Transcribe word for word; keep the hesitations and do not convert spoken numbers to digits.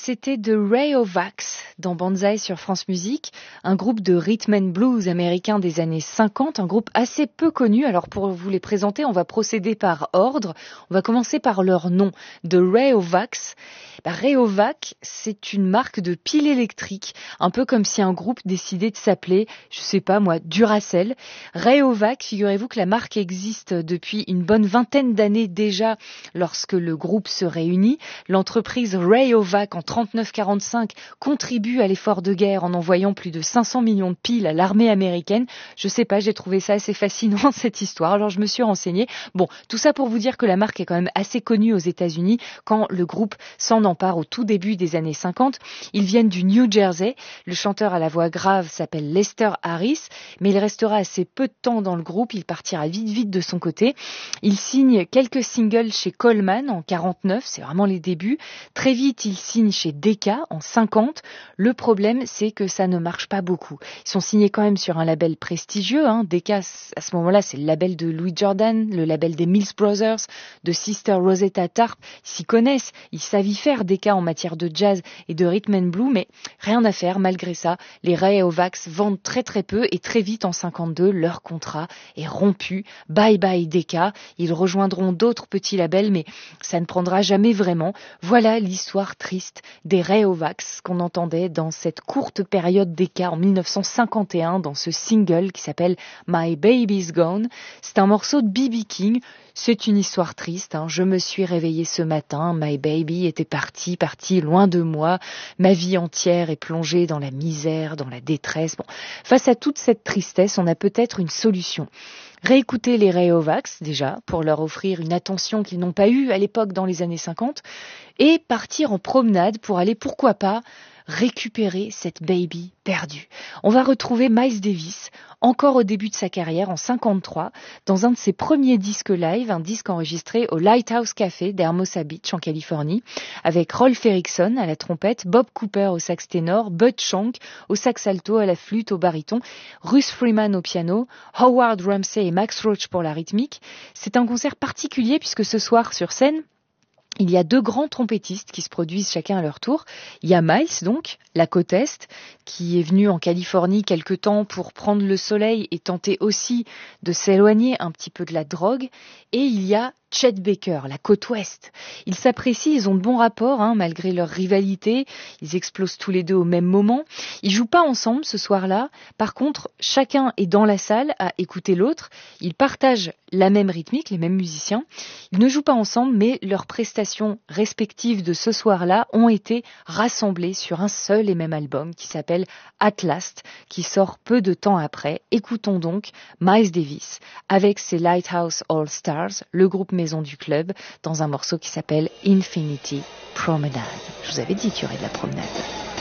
c'était The Rayovacs dans Banzai sur France Musique, un groupe de rhythm and blues américain des années cinquante, un groupe assez peu connu. Alors pour vous les présenter, on va procéder par ordre. On va commencer par leur nom, The Rayovacs. Bah, Rayovac, c'est une marque de piles électriques, un peu comme si un groupe décidait de s'appeler, je sais pas moi, Duracell. Rayovac, figurez-vous que la marque existe depuis une bonne vingtaine d'années déjà lorsque le groupe se réunit. L'entreprise Rayovac en trente-neuf quarante-cinq contribue à l'effort de guerre en envoyant plus de cinq cents millions de piles à l'armée américaine. Je sais pas, j'ai trouvé ça assez fascinant cette histoire, alors je me suis renseignée. Bon, tout ça pour vous dire que la marque est quand même assez connue aux États-Unis quand le groupe s'en empare au tout début des années cinquante. Ils viennent du New Jersey. Le chanteur à la voix grave s'appelle Lester Harris, mais il restera assez peu de temps dans le groupe. Il partira vite vite de son côté. Il signe quelques singles chez Coleman en quarante-neuf, c'est vraiment les débuts. Très vite, il signe chez Decca en cinquante. Le problème, c'est que ça ne marche pas beaucoup. Ils sont signés quand même sur un label prestigieux. Hein. Decca, à ce moment-là, c'est le label de Louis Jordan, le label des Mills Brothers, de Sister Rosetta Tharpe. Ils s'y connaissent, ils savent y faire Decca en matière de jazz et de rhythm and blues, mais rien à faire. Malgré ça, les Rayovacs vendent très très peu et très vite en cinquante-deux, leur contrat est rompu. Bye bye Decca. Ils rejoindront d'autres petits labels, mais ça ne prendra jamais vraiment. Voilà l'histoire triste des Rayovacs qu'on entendait dans cette courte période Decca en mille neuf cent cinquante et un dans ce single qui s'appelle My Baby's Gone. C'est un morceau de B B King. C'est une histoire triste, hein. Je me suis réveillée ce matin, my baby était parti, parti loin de moi. Ma vie entière est plongée dans la misère, dans la détresse. Bon, face à toute cette tristesse, on a peut-être une solution. Réécouter les Rayovacs, déjà, pour leur offrir une attention qu'ils n'ont pas eue à l'époque dans les années cinquante, et partir en promenade pour aller, pourquoi pas, récupérer cette baby perdue. On va retrouver Miles Davis, encore au début de sa carrière, en cinquante-trois, dans un de ses premiers disques live, un disque enregistré au Lighthouse Café d'Hermosa Beach, en Californie, avec Rolf Erickson à la trompette, Bob Cooper au sax ténor, Bud Shank au sax alto, à la flûte, au baryton, Russ Freeman au piano, Howard Ramsey et Max Roach pour la rythmique. C'est un concert particulier puisque ce soir, sur scène, il y a deux grands trompettistes qui se produisent chacun à leur tour. Il y a Miles, donc, la côte Est, qui est venu en Californie quelque temps pour prendre le soleil et tenter aussi de s'éloigner un petit peu de la drogue. Et il y a Chet Baker, la côte ouest. Ils s'apprécient, ils ont de bons rapports, hein, malgré leur rivalité. Ils explosent tous les deux au même moment. Ils jouent pas ensemble ce soir-là. Par contre, chacun est dans la salle à écouter l'autre. Ils partagent la même rythmique, les mêmes musiciens. Ils ne jouent pas ensemble, mais leurs prestations respectives de ce soir-là ont été rassemblées sur un seul et même album qui s'appelle At Last, qui sort peu de temps après. Écoutons donc Miles Davis avec ses Lighthouse All Stars, le groupe maison du club, dans un morceau qui s'appelle Infinity Promenade. Je vous avais dit qu'il y aurait de la promenade.